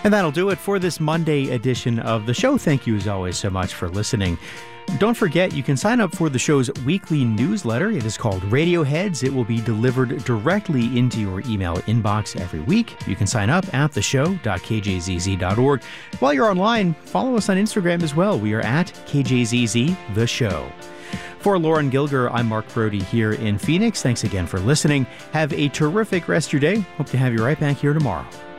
And that'll do it for this Monday edition of the show. Thank you as always so much for listening. Don't forget, you can sign up for the show's weekly newsletter. It is called Radioheads. It will be delivered directly into your email inbox every week. You can sign up at theshow.kjzz.org. While you're online, follow us on Instagram as well. We are at KJZZ The Show. For Lauren Gilger, I'm Mark Brody here in Phoenix. Thanks again for listening. Have a terrific rest of your day. Hope to have you right back here tomorrow.